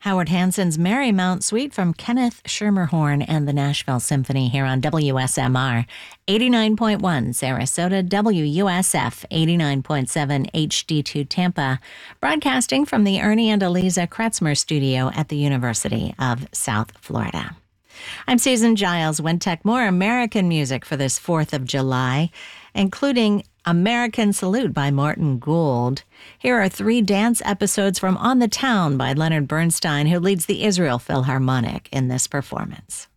Howard Hanson's Marymount Suite from Kenneth Schermerhorn and the Nashville Symphony here on WSMR 89.1 Sarasota, WUSF 89.7 HD2 Tampa, broadcasting from the Ernie and Eliza Kretzmer studio at the University of South Florida. I'm Susan Giles. Wentech, more American music for this 4th of July, including American Salute by Martin Gould. Here are 3 dance episodes from On the Town by Leonard Bernstein, who leads the Israel Philharmonic in this performance.